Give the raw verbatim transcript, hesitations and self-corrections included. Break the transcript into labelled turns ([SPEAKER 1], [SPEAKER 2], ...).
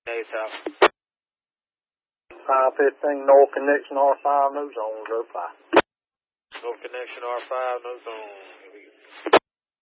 [SPEAKER 1] Ace House.
[SPEAKER 2] five fifteen North Connection R five, no zone, zero five.
[SPEAKER 1] North Connection R five, no zone.